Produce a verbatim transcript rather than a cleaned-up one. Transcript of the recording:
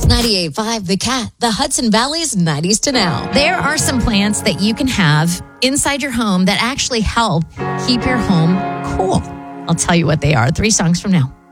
ninety-eight point five The Cat, the Hudson Valley's nineties to now. There are some plants that you can have inside your home that actually help keep your home cool. I'll tell you what they are. Three songs from now.